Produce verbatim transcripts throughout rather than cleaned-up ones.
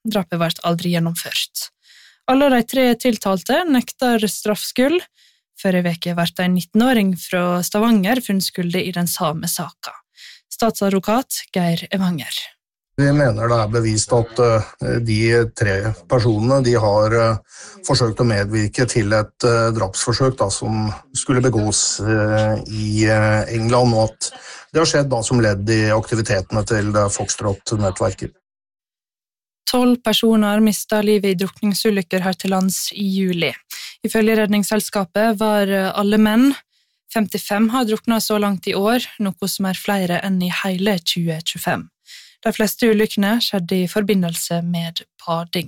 drapet ble aldri gjennomført. Alle de tre tiltalte nekter straffskyld. Forrige veke ble en nittenåring fra Stavanger funnet skyldig i den samme saka. Statsadvokat Geir Evanger. Vi mener det er bevist at de tre personene de har forsøkt å medvirke til et drapsforsøk da, som skulle begås i England, og at det har skjedd da, som ledd i aktivitetene til Foxtrot-nettverket. Tolv personer mistet livet i drukningsulykker her til lands i juli. Ifølge redningsselskapet var alle menn. femtifem har druknet så langt i år, noe som er flere enn i hele tjue tjuefem. De fleste ulykkene skjedde i forbindelse med bading.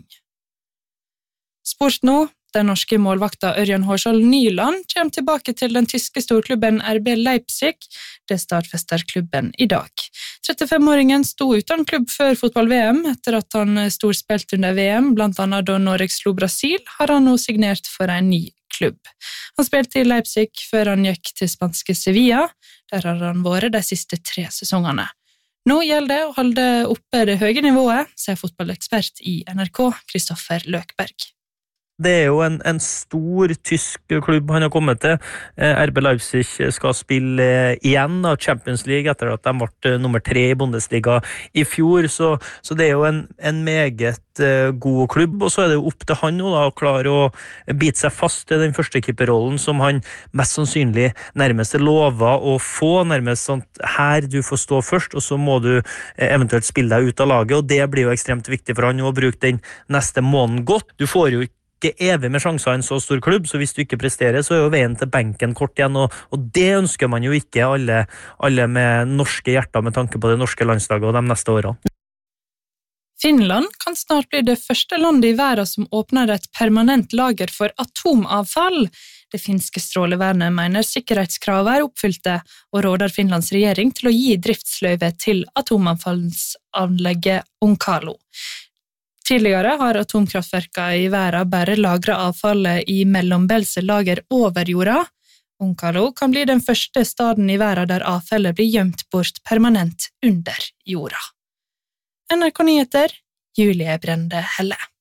Sport nå. Den norske målvakta Ørjan Hårsvold Nyland kommer tilbake til den tyske storklubben R B Leipzig. Det stadfester klubben i dag. trettifem-åringen sto uten klubb før fotball-V M. Etter at han storspilte under V M, blant annet da Norge slo Brasil, har han nå signert for en ny klubb. Han spilte i Leipzig før han gikk til spanske Sevilla. Der har han vært de siste tre sesongene. Nå gjelder det å holde oppe det høye nivået, sier fotballekspert i N R K, Kristoffer Løkberg. Det er jo en, en stor tysk klubb han har kommet til. R B Leipzig skal spille igjen av Champions League etter at de ble nummer tre i Bundesliga i fjor, så, så det er jo en, en meget god klubb, og så er det jo opp til han nå da, å klare å bite seg fast i den første keeperrollen som han mest sannsynlig nærmest er lovet å få, nærmest sånn her du får stå først, og så må du eventuelt spille deg ut av laget, og det blir jo ekstremt viktig for han å bruke den neste måneden godt. Du får jo ikke evig med sjanser i en så stor klubb, så hvis du ikke presterer, så er jo veien til benken kort igjen, og, og det ønsker man jo ikke alle, alle med norske hjerter med tanke på det norske landslaget og de neste årene. Finland kan snart bli det første landet i verden som åpner et permanent lager for atomavfall. Det finske strålevernet mener sikkerhetskravene er oppfylte, og råder Finlands regjering til å gi driftsløyve til atomavfallsanlegget Onkalo. Tidligere har atomkraftverkene i verden bare lagret avfallet i mellombelse lager over jorda. Onkalo kan bli den første staden i verden der avfallet blir gjemt bort permanent under jorda. N R K Nyheter, Julie Brende Helle.